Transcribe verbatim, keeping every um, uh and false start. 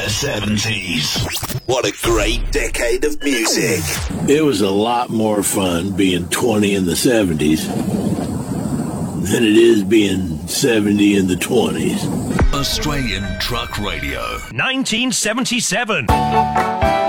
the seventies. What a great decade of music. It was a lot more fun being twenty in the seventies than it is being seventy in the twenties. Australian Truck Radio. nineteen seventy-seven.